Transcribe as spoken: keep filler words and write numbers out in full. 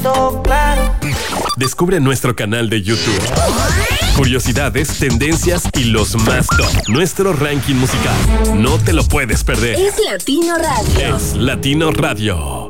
siento claro. Descubre nuestro canal de YouTube. Curiosidades, tendencias y los más top. Nuestro ranking musical. No te lo puedes perder. Es Latino Radio. Es Latino Radio.